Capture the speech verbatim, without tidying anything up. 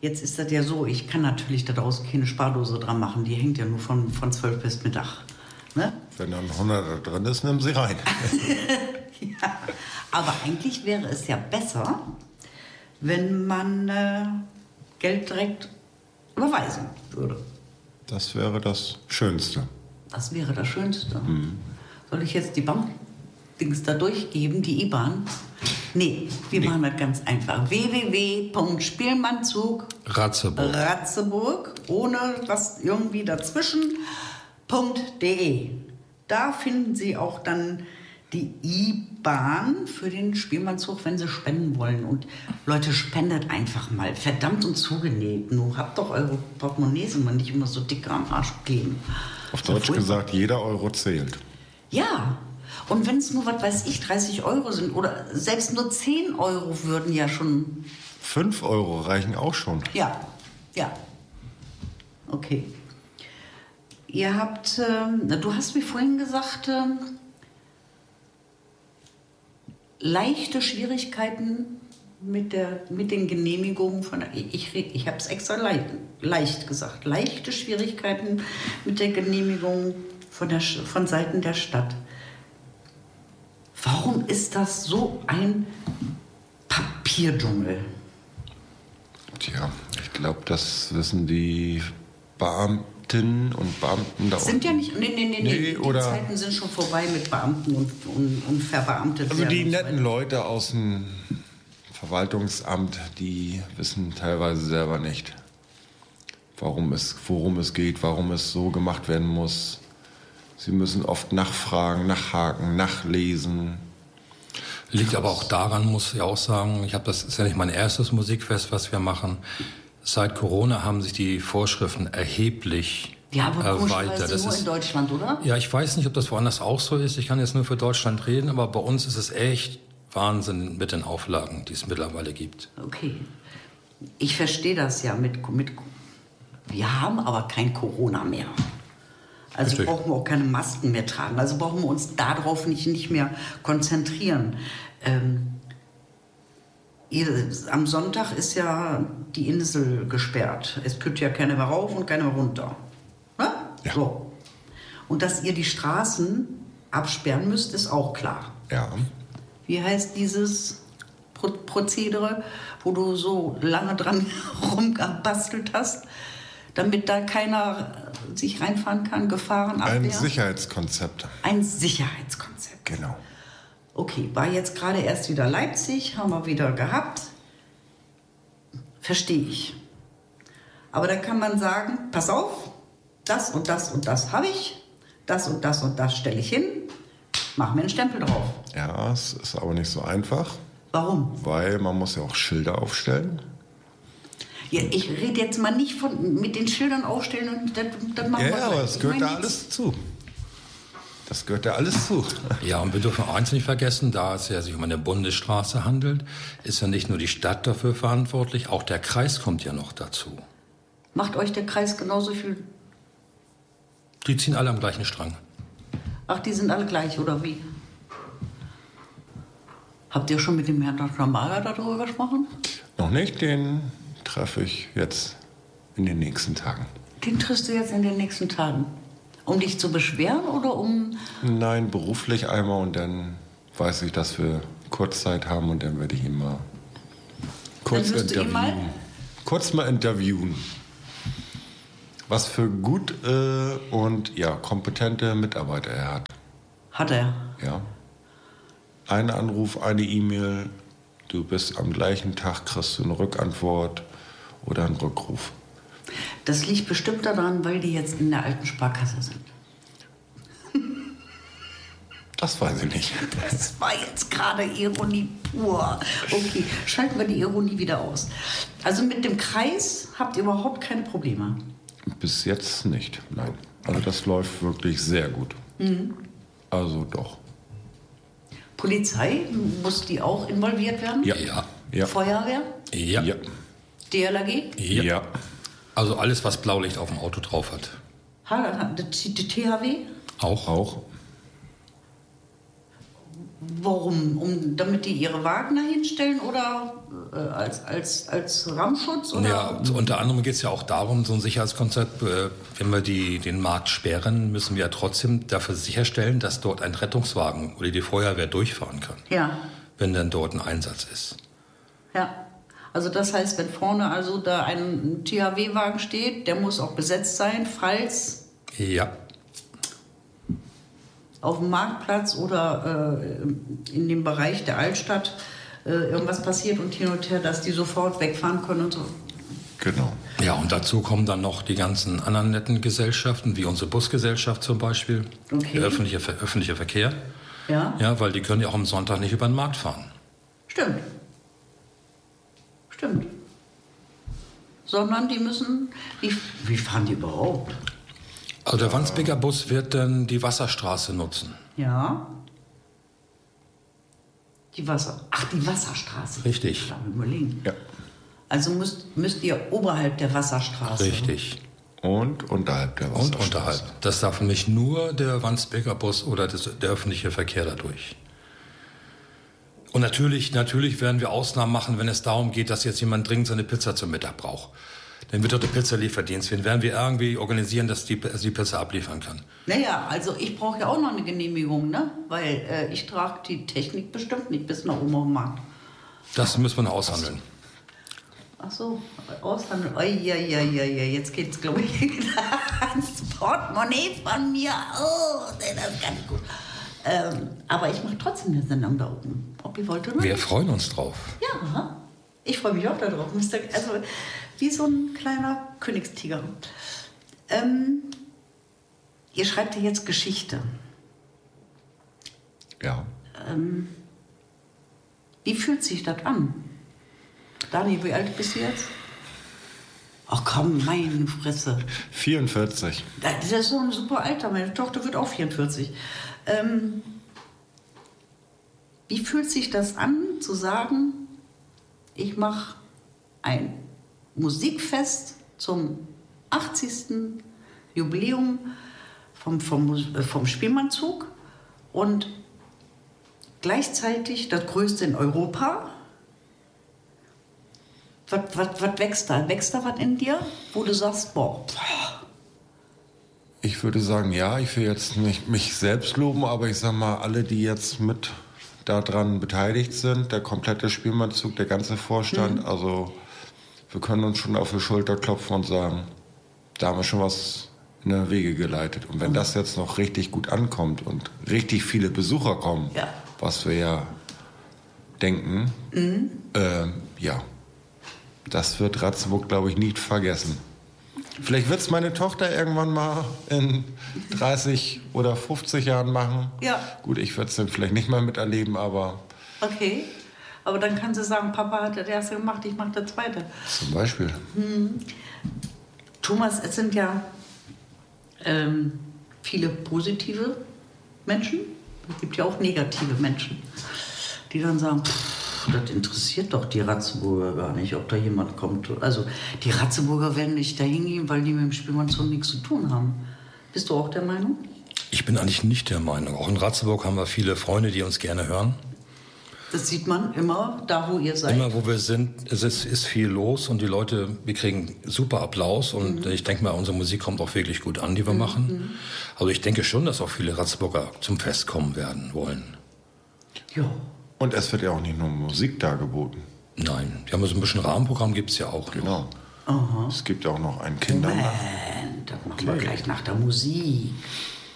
Jetzt ist das ja so, ich kann natürlich daraus keine Spardose dran machen. Die hängt ja nur von, von zwölf bis Mittag. Ne? Wenn da ein Hunderter drin ist, nimm sie rein. Ja, aber eigentlich wäre es ja besser, wenn man äh, Geld direkt überweisen würde. Das wäre das Schönste. Das wäre das Schönste. Mhm. Soll ich jetzt die Bankdings da durchgeben, die I B A N? Nee, wir nee. machen das ganz einfach. w w w punkt spielmannzug Ratzeburg. Ratzeburg, ohne was irgendwie dazwischen, .de. Da finden Sie auch dann die I B A N für den Spielmannzug, wenn Sie spenden wollen. Und Leute, spendet einfach mal. Verdammt und zugenäht. Nun habt doch eure Portemonnaies immer nicht immer so dick am Arsch kleben. Auf Deutsch so gesagt, jeder Euro zählt. Ja. Und wenn es nur, was weiß ich, dreißig Euro sind oder selbst nur zehn Euro würden ja schon... fünf Euro reichen auch schon. Ja, ja. Okay. Ihr habt, äh, du hast mir vorhin gesagt, äh, leichte Schwierigkeiten mit, der, mit den Genehmigungen von der... Ich, ich habe es extra leicht, leicht gesagt. Leichte Schwierigkeiten mit der Genehmigung von, der, von Seiten der Stadt. Warum ist das so ein Papierdschungel? Tja, ich glaube, das wissen die Beamtinnen und Beamten da sind ja nicht, nee, nee, nee, nee. nee die oder Zeiten sind schon vorbei mit Beamten und, und, und verbeamtet. Also die netten Leute aus dem Verwaltungsamt, die wissen teilweise selber nicht, warum es, worum es geht, warum es so gemacht werden muss. Sie müssen oft nachfragen, nachhaken, nachlesen. Liegt aber auch daran, muss ich auch sagen, ich habe das ist ja nicht mein erstes Musikfest, was wir machen. Seit Corona haben sich die Vorschriften erheblich ja, aber erweitert. Das nur ist in Deutschland, oder? Ja, ich weiß nicht, ob das woanders auch so ist. Ich kann jetzt nur für Deutschland reden, aber bei uns ist es echt Wahnsinn mit den Auflagen, die es mittlerweile gibt. Okay, ich verstehe das ja mit, mit wir haben aber kein Corona mehr. Also Richtig. brauchen wir auch keine Masken mehr tragen. Also brauchen wir uns darauf nicht, nicht mehr konzentrieren. Ähm, ihr, am Sonntag ist ja die Insel gesperrt. Es könnte ja keiner mehr rauf und keiner mehr runter. Ne? Ja. So. Und dass ihr die Straßen absperren müsst, ist auch klar. Ja. Wie heißt dieses Pro- Prozedere, wo du so lange dran rumgebastelt hast? Damit da keiner sich reinfahren kann, Gefahrenabwehr? Ein Sicherheitskonzept. Ein Sicherheitskonzept. Genau. Okay, war jetzt gerade erst wieder Leipzig, haben wir wieder gehabt. Verstehe ich. Aber da kann man sagen, pass auf, das und das und das habe ich, das und das und das stelle ich hin, mach mir einen Stempel drauf. Ja, es ist aber nicht so einfach. Warum? Weil man muss ja auch Schilder aufstellen. Ja, ich rede jetzt mal nicht von mit den Schildern aufstellen und das, das machen ja, wir Ja, aber das gehört da alles zu. Das gehört da alles zu. Ja, und wir dürfen eins nicht vergessen, da es ja sich um eine Bundesstraße handelt, ist ja nicht nur die Stadt dafür verantwortlich, auch der Kreis kommt ja noch dazu. Macht euch der Kreis genauso viel? Die ziehen alle am gleichen Strang. Ach, die sind alle gleich, oder wie? Habt ihr schon mit dem Herrn Doktor Mager darüber gesprochen? Noch nicht, den treffe ich jetzt in den nächsten Tagen. Den triffst du jetzt in den nächsten Tagen? Um dich zu beschweren oder um... Nein, beruflich einmal und dann weiß ich, dass wir Kurzzeit haben und dann werde ich ihn mal kurz dann interviewen. Ihn mal? Kurz mal interviewen. Was für gut äh, und ja, kompetente Mitarbeiter er hat. Hat er? Ja. Ein Anruf, eine E-Mail, du bist am gleichen Tag, kriegst du eine Rückantwort oder einen Rückruf. Das liegt bestimmt daran, weil die jetzt in der alten Sparkasse sind. Das weiß ich nicht. Das war jetzt gerade Ironie pur. Okay, schalten wir die Ironie wieder aus. Also mit dem Kreis habt ihr überhaupt keine Probleme? Bis jetzt nicht, nein. Also das läuft wirklich sehr gut. Mhm. Also doch. Polizei, muss die auch involviert werden? Ja. Ja. Ja. Feuerwehr? Ja. Ja. D L R G? Ja. Ja. Also alles, was Blaulicht auf dem Auto drauf hat. Die T H W? Auch. Auch. Warum? Um, damit die ihre Wagen da hinstellen oder äh, als, als, als Rammschutz? Oder? Ja, unter anderem geht es ja auch darum, so ein Sicherheitskonzept, äh, wenn wir die, den Markt sperren, müssen wir ja trotzdem dafür sicherstellen, dass dort ein Rettungswagen oder die Feuerwehr durchfahren kann, Ja. wenn dann dort ein Einsatz ist. Ja. Also das heißt, wenn vorne also da ein T H W-Wagen steht, der muss auch besetzt sein, falls Ja. auf dem Marktplatz oder äh, in dem Bereich der Altstadt äh, irgendwas passiert und hin und her, dass die sofort wegfahren können und so. Genau. Ja, und dazu kommen dann noch die ganzen anderen netten Gesellschaften, wie unsere Busgesellschaft zum Beispiel, Okay. der öffentliche, öffentliche Verkehr. Ja, Ja, weil die können ja auch am Sonntag nicht über den Markt fahren. stimmt. Stimmt. Sondern die müssen, wie, wie fahren die überhaupt? Also der Wandsbeker Bus wird dann die Wasserstraße nutzen. Ja. Die Wasser, ach, die Wasserstraße. Richtig. Ich kann mir überlegen. Ja. Also müsst, müsst ihr oberhalb der Wasserstraße. Richtig. Und unterhalb der Und Wasserstraße. unterhalb. Das darf nämlich nur der Wandsbeker Bus oder das, der öffentliche Verkehr dadurch. Und natürlich, natürlich werden wir Ausnahmen machen, wenn es darum geht, dass jetzt jemand dringend seine Pizza zum Mittag braucht. Dann wird dort der Pizzalieferdienst. Den werden wir irgendwie organisieren, dass die, dass die Pizza abliefern kann. Naja, also ich brauche ja auch noch eine Genehmigung, ne? Weil äh, ich trage die Technik bestimmt nicht bis nach oben auf den Markt. Das müssen wir noch aushandeln. Ach so, aushandeln. Oh, ja, ja, ja, ja, jetzt geht's, glaube ich, ans Portemonnaie von mir. Oh, nee, das ist gar nicht gut. Ähm, aber ich mache trotzdem eine Sendung da oben. Ob ihr wollt oder nicht. Wir freuen uns drauf. Ja, ich freue mich auch darauf. Mister Also wie so ein kleiner Königstiger. Ähm, ihr schreibt ja jetzt Geschichte. Ja. Ähm, wie fühlt sich das an? Dani, wie alt bist du jetzt? Ach komm, meine Fresse. vierundvierzig. Das ist so ein super Alter. Meine Tochter wird auch vierundvierzig. Ähm, wie fühlt sich das an, zu sagen, ich mache ein Musikfest zum achtzigsten Jubiläum vom, vom, vom Spielmannzug und gleichzeitig das größte in Europa? Was, was, was wächst da? Wächst da was in dir, wo du sagst, boah, Ich würde sagen, ja, ich will jetzt nicht mich selbst loben, aber ich sag mal, alle, die jetzt mit daran beteiligt sind, der komplette Spielmannzug, der ganze Vorstand, mhm. also wir können uns schon auf die Schulter klopfen und sagen, da haben wir schon was in der Wege geleitet. Und wenn mhm. das jetzt noch richtig gut ankommt und richtig viele Besucher kommen, ja. was wir ja denken, mhm. äh, ja, das wird Ratzeburg, glaube ich, nie vergessen. Vielleicht wird es meine Tochter irgendwann mal in dreißig oder fünfzig Jahren machen. Ja. Gut, ich würde es dann vielleicht nicht mal miterleben, aber... Okay, aber dann kann sie sagen, Papa hat das erste gemacht, ich mache das zweite. Zum Beispiel. Hm. Thomas, es sind ja ähm, viele positive Menschen. Es gibt ja auch negative Menschen, die dann sagen, pff, das interessiert doch die Ratzeburger gar nicht, ob da jemand kommt. Also die Ratzeburger werden nicht dahin gehen, weil die mit dem Spielmannzug nichts zu tun haben. Bist du auch der Meinung? Ich bin eigentlich nicht der Meinung. Auch in Ratzeburg haben wir viele Freunde, die uns gerne hören. Das sieht man immer da, wo ihr seid. Immer, wo wir sind, es ist, ist viel los und die Leute, wir kriegen super Applaus und mhm. ich denke mal, unsere Musik kommt auch wirklich gut an, die wir mhm. machen. Also ich denke schon, dass auch viele Ratzeburger zum Fest kommen werden wollen. Ja. Und es wird ja auch nicht nur Musik dargeboten. Nein, wir haben so ein bisschen Rahmenprogramm, gibt es ja auch. Genau. Aha. Es gibt ja auch noch einen Kindermarkt. Moment, das machen okay. wir gleich nach der Musik.